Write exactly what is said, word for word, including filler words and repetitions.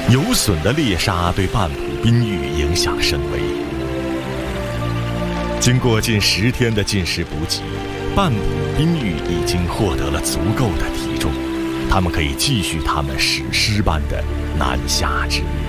有隼的猎杀对半浦冰玉影响甚微。经过近十天的进食补给，半浦冰玉已经获得了足够的体重，他们可以继续他们史诗般的南下之旅。